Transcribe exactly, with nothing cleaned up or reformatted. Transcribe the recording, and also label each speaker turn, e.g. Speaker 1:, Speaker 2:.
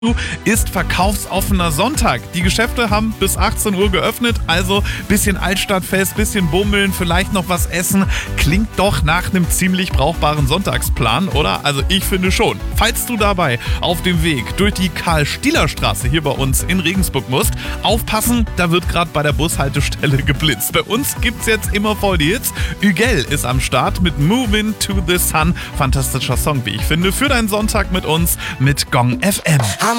Speaker 1: ist verkaufsoffener Sonntag. Die Geschäfte haben bis achtzehn Uhr geöffnet, also bisschen Altstadtfest, bisschen bummeln, vielleicht noch was essen. Klingt doch nach einem ziemlich brauchbaren Sonntagsplan, oder? Also ich finde schon. Falls du dabei auf dem Weg durch die Karl-Stieler-Straße hier bei uns in Regensburg musst, aufpassen, da wird gerade bei der Bushaltestelle geblitzt. Bei uns gibt's jetzt immer voll die Hits. Ügel ist am Start mit Movin' to the Sun. Fantastischer Song, wie ich finde, für deinen Sonntag mit uns mit Gong F M.